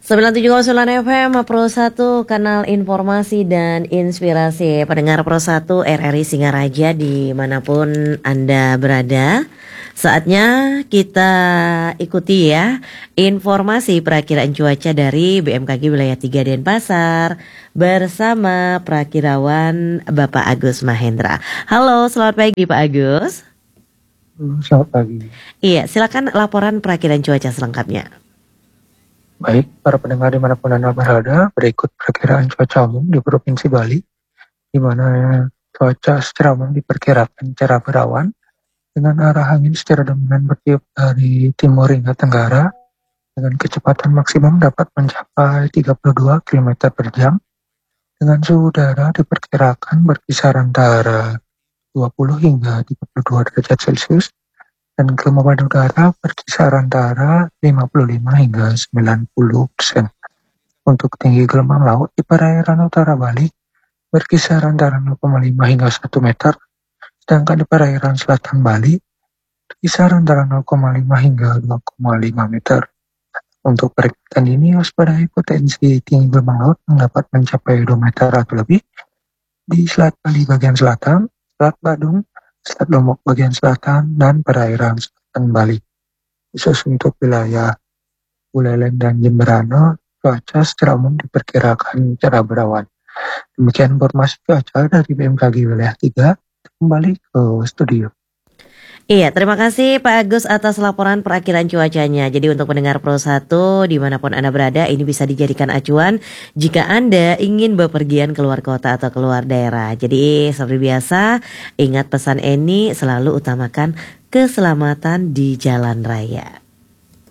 97,9 FM Pro 1, kanal informasi dan inspirasi. Pendengar Pro 1 RRI Singaraja dimanapun Anda berada, saatnya kita ikuti ya informasi perakiraan cuaca dari BMKG Wilayah 3 Denpasar bersama Prakirawan Bapak Agus Mahendra. Halo, selamat pagi Pak Agus. Selamat pagi. Iya, silakan laporan perakiraan cuaca selengkapnya. Baik, para pendengar dimanapun Anda berada, berikut perakiraan cuaca umum di Provinsi Bali, di mana cuaca secara umum diperkirakan cerah berawan, dengan arah angin secara dominan bertiup dari timur hingga tenggara, dengan kecepatan maksimum dapat mencapai 32 km per jam, dengan suhu udara diperkirakan berkisar antara 20 hingga 32 derajat Celcius, dan kelembaban udara berkisar antara 55 hingga 90%. Untuk tinggi gelombang laut di perairan utara Bali berkisar antara 0,5 hingga 1 meter, sedangkan di perairan selatan Bali berkisar antara 0,5 hingga 2,5 meter. Untuk peringatan ini, waspadai potensi tinggi gelombang laut yang dapat mencapai 2 meter atau lebih di Selat Bali bagian selatan, Selat Badung, Selat Lombok bagian selatan, dan perairan selatan Bali. Khusus untuk wilayah Buleleng dan Jemberana, cuaca secara umum diperkirakan cerah berawan. Demikian informasi cuaca dari BMKG Wilayah 3. Kembali ke studio. Iya, terima kasih Pak Agus atas laporan perakiraan cuacanya. Jadi untuk pendengar Pro 1 dimanapun Anda berada, ini bisa dijadikan acuan jika Anda ingin bepergian keluar kota atau keluar daerah. Jadi seperti biasa, ingat pesan Eni, selalu utamakan keselamatan di jalan raya.